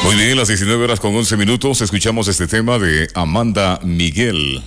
Muy bien, las 19 horas con 11 minutos, escuchamos este tema de Amanda Miguel.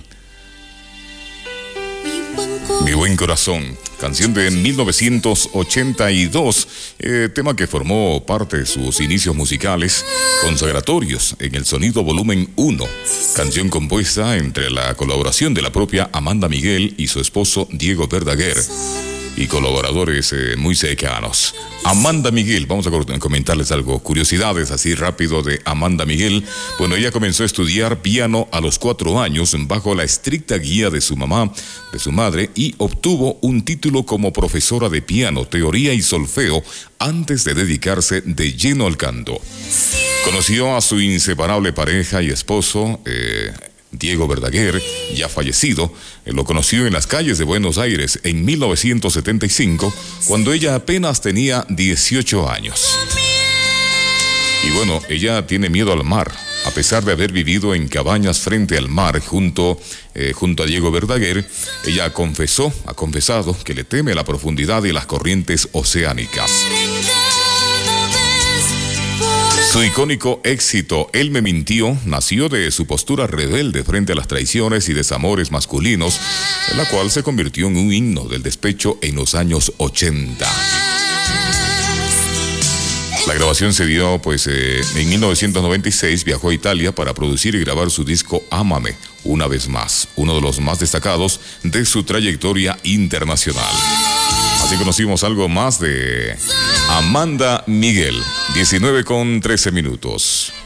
Mi buen corazón, canción de 1982, tema que formó parte de sus inicios musicales consagratorios en el Sonido Volumen 1, canción compuesta entre la colaboración de la propia Amanda Miguel y su esposo Diego Verdaguer y colaboradores muy cercanos. Amanda Miguel, vamos a comentarles algo, curiosidades así rápido de Amanda Miguel. Bueno, ella comenzó a estudiar piano a los 4 años bajo la estricta guía de su mamá, de su madre, y obtuvo un título como profesora de piano, teoría y solfeo antes de dedicarse de lleno al canto. Conoció a su inseparable pareja y esposo, Diego Verdaguer, ya fallecido. Lo conoció en las calles de Buenos Aires en 1975, cuando ella apenas tenía 18 años. Y bueno, ella tiene miedo al mar, a pesar de haber vivido en cabañas frente al mar junto a Diego Verdaguer. Ella ha confesado que le teme a la profundidad y las corrientes oceánicas. Su icónico éxito, Él me mintió, nació de su postura rebelde frente a las traiciones y desamores masculinos, en la cual se convirtió en un himno del despecho en los años 80. La grabación se dio, en 1996, viajó a Italia para producir y grabar su disco Ámame, una vez más, uno de los más destacados de su trayectoria internacional. Así conocimos algo más de Amanda Miguel, 19 con 13 minutos.